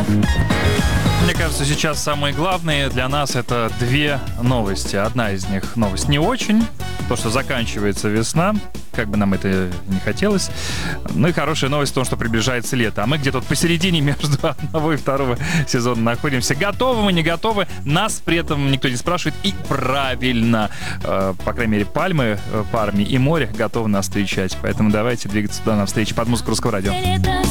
Мне кажется, сейчас самые главные для нас это две новости. Одна из них новость не очень, то, что заканчивается весна, как бы нам это не хотелось. Ну и хорошая новость в том, что приближается лето. А мы где-то посередине между одного и второго сезона находимся. Готовы мы, не готовы? Нас при этом никто не спрашивает. И правильно. По крайней мере, пальмы, парми и море готовы нас встречать. Поэтому давайте двигаться туда навстречу под музыку Русского радио.